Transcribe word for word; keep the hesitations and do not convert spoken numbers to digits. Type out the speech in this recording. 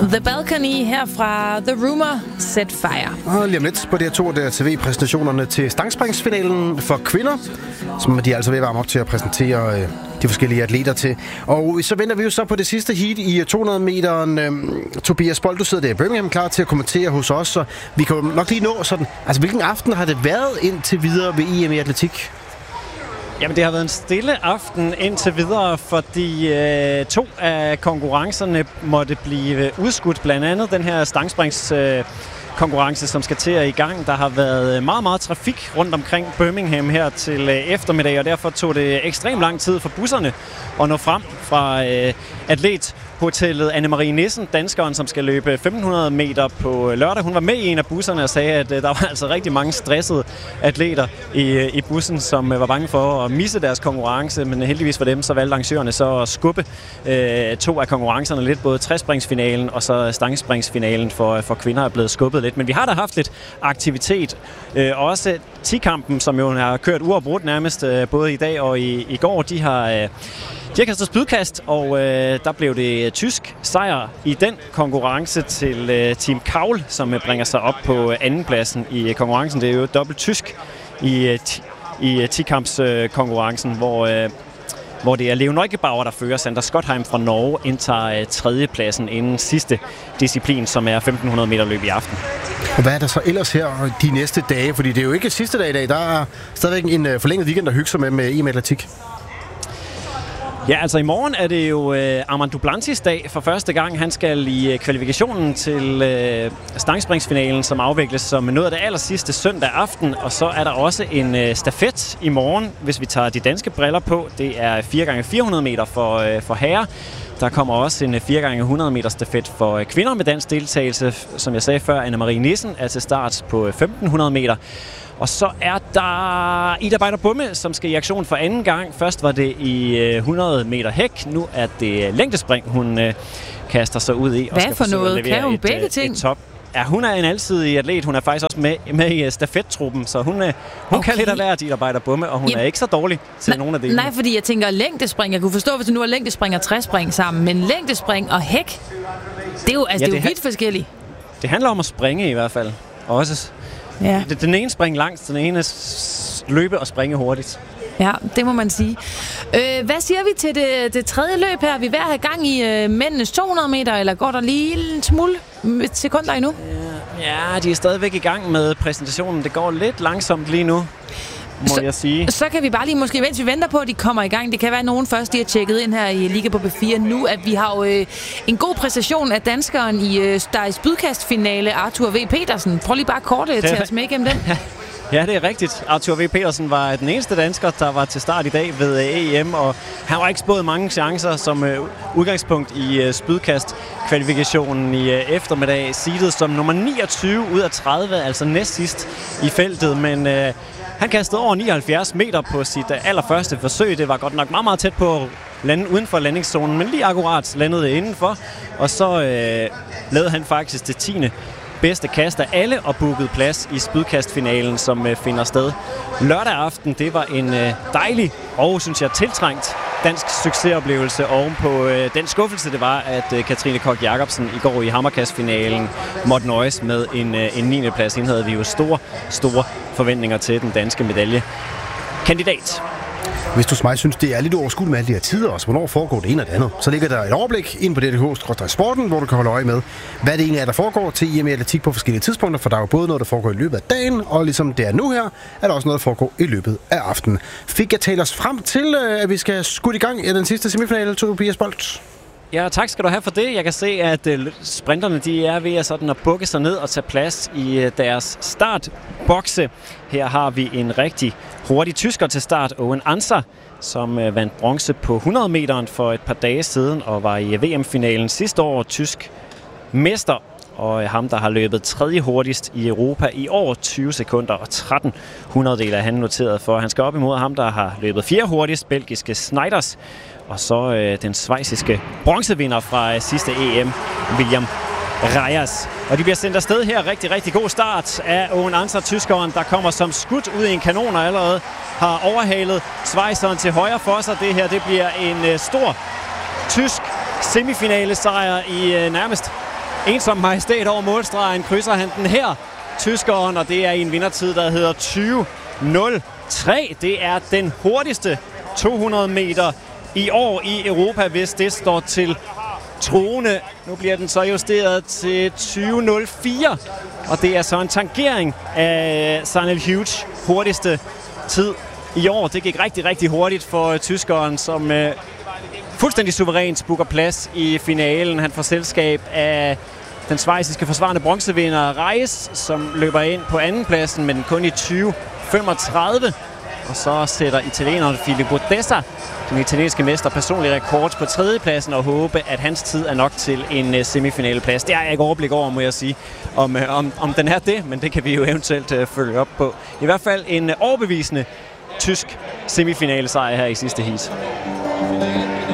The Balcony her fra The Rumor Set Fire. Og lige om lidt på D R to der T V-præsentationerne til stangspringsfinalen for kvinder, som de er altså ved at varme op til at præsentere øh, de forskellige atleter til. Og så venter vi jo så på det sidste heat i to hundrede meteren. Øhm, Tobias Bold, du sidder der i Birmingham klar til at kommentere hos os, så vi kan nok lige nå sådan. Altså, hvilken aften har det været indtil videre ved E M i atletik? Jamen, det har været en stille aften indtil videre, fordi øh, to af konkurrencerne måtte blive udskudt. Blandt andet den her stangsprings øh, konkurrence, som skal til at i gang. Der har været meget, meget trafik rundt omkring Birmingham her til øh, eftermiddag, og derfor tog det ekstremt lang tid for busserne at nå frem fra øh, atlethotellet. Anne-Marie Nissen, danskeren, som skal løbe femten hundrede meter på lørdag. Hun var med i en af busserne og sagde, at øh, der var altså rigtig mange stressede atleter i, øh, i bussen, som øh, var bange for at misse deres konkurrence, men heldigvis for dem, så valgte arrangørerne så at skubbe øh, to af konkurrencerne lidt. Både trespringsfinalen og så stangspringsfinalen for, for kvinder er blevet skubbet lidt. Men vi har da haft lidt aktivitet. Øh, også ti-kampen, som jo har kørt uafbrudt nærmest øh, både i dag og i, i går, de har... Øh, De har kastet spydkast, og øh, der blev det tysk sejr i den konkurrence til øh, Team Kaul, som øh, bringer sig op på øh, andenpladsen i øh, konkurrencen. Det er jo dobbelt tysk i, øh, t- i øh, ti-kamps-konkurrencen, øh, hvor, øh, hvor det er Leo Neugebauer, der fører. Sander Skotheim fra Norge indtager øh, tredjepladsen inden sidste disciplin, som er femten hundrede meter løb i aften. Og hvad er der så ellers her de næste dage? Fordi det er jo ikke sidste dag i dag. Der er stadigvæk en øh, forlænget weekend, der hygger sig med med E M atletik. Ja, altså i morgen er det jo øh, Armand Duplantis dag for første gang. Han skal i øh, kvalifikationen til øh, stangspringsfinalen, som afvikles som noget af det aller sidste søndag aften. Og så er der også en øh, stafet i morgen, hvis vi tager de danske briller på. Det er fire gange fire hundrede meter for, øh, for herrer. Der kommer også en fire gange hundrede meter stafet for øh, kvinder med dansk deltagelse. Som jeg sagde før, Anne-Marie Nissen er til start på femten hundrede meter. Og så er der Ida Beider Bumme, som skal i aktion for anden gang. Først var det i hundrede meter hæk. Nu er det længdespring, hun øh, kaster sig ud i. Og Hvad skal for noget? Kan hun et, begge ting? Et top. Ja, hun er en alsidig atlet. Hun er faktisk også med, med i stafettruppen, så hun, øh, hun okay. kan lidt af hvert, Ida Beider Bumme, og hun Jamen, er ikke så dårlig til nej, nogen af delene. Nej, fordi jeg tænker længdespring. Jeg kunne forstå, hvis du nu har længdespring og træspring sammen, men længdespring og hæk, det er jo, altså, ja, det er jo vidt forskelligt. Det handler om at springe i hvert fald. Også. Ja. Den ene springer langt, den ene løbe og springe hurtigt. Ja, det må man sige. Øh, hvad siger vi til det, det tredje løb her? Vi er ved at have gang i øh, mændenes to hundrede meter, eller går der lige en smule sekunder endnu? Ja, de er stadigvæk i gang med præsentationen. Det går lidt langsomt lige nu, må så, jeg sige. Så kan vi bare lige, måske mens vi venter på, at de kommer i gang. Det kan være, at nogen først de har tjekket ind her i Liga på B fire nu, at vi har jo øh, en god præstation af danskeren i øh, der er i spydkastfinale, Arthur V. Petersen. Prøv lige bare kort øh, til os med igennem den. Ja, det er rigtigt. Arthur V. Petersen var den eneste dansker, der var til start i dag ved E M, og han var ikke spået mange chancer som øh, udgangspunkt i øh, spydkast-kvalifikationen i øh, eftermiddag. Seedet som nummer niogtyve ud af tredive, altså næst sidst i feltet, men øh, han kastede over nioghalvfjerds meter på sit øh, allerførste forsøg. Det var godt nok meget, meget tæt på at lande uden for landingszonen, men lige akkurat landede indenfor, og så øh, lavede han faktisk det tiende bedste kast af alle og bookede plads i spydkastfinalen, som øh, finder sted lørdag aften. Det var en øh, dejlig og, synes jeg, tiltrængt dansk succesoplevelse oven på øh, den skuffelse, det var, at øh, Katrine Koch Jacobsen i går i hammerkastfinalen måtte nøjes med en, øh, en niende plads. Hende havde vi jo store, store forventninger til den danske medaljekandidat. Hvis du som mig synes, det er lidt overskueligt med alle de her tider også, hvornår foregår det ene og det andet, så ligger der et overblik ind på D R K Sporten, hvor du kan holde øje med, hvad det egentlig er, der foregår til E M i atletik på forskellige tidspunkter, for der er jo både noget, der foregår i løbet af dagen, og ligesom det er nu her, er der også noget, der foregår i løbet af aftenen. Fik jeg talt os frem til, at vi skal skudt i gang i den sidste semifinale, Tobias Bold? Ja, tak skal du have for det. Jeg kan se, at uh, sprinterne de er ved at, sådan at bukke sig ned og tage plads i uh, deres startbokse. Her har vi en rigtig hurtig tysker til start, Owen Anser, som uh, vandt bronze på hundrede meteren for et par dage siden og var i V M-finalen sidste år, tysk mester. Og uh, ham, der har løbet tredje hurtigst i Europa i over tyve sekunder og tretten hundrededele er han noteret for. Han skal op imod ham, der har løbet fjerde hurtigst, belgiske Sneijder. Og så øh, den schweiziske bronzevinder fra øh, sidste E M, William Reyes. Og de bliver sendt afsted her. Rigtig, rigtig god start af Owen Anser, tyskeren, der kommer som skudt ud i en kanon og allerede har overhalet schweizeren til højre for sig. Det her det bliver en øh, stor tysk semifinale sejr i øh, nærmest ensom majestæt over målstregen, krydser han den her, tyskeren, og det er i en vindertid, der hedder tyve nul tre. Det er den hurtigste to hundrede meter i år i Europa, hvis det står til troende. Nu bliver den så justeret til tyve nul fire, og det er så en tangering af Sanel Hughes hurtigste tid i år. Det gik rigtig, rigtig hurtigt for tyskeren, som øh, fuldstændig suverænt booker plads i finalen. Han får selskab af den schweiziske forsvarende bronzevinder Reis, som løber ind på andenpladsen, men kun i tyve femogtredive. Og så sætter italieneren Filippo Dessa, den italienske mester, personlig rekord på tredjepladsen, og håbe, at hans tid er nok til en uh, semifinaleplads. Det har jeg ikke overblik over, må jeg sige, om, uh, om, om den er det, men det kan vi jo eventuelt uh, følge op på. I hvert fald en uh, overbevisende tysk semifinalesejr her i sidste heat.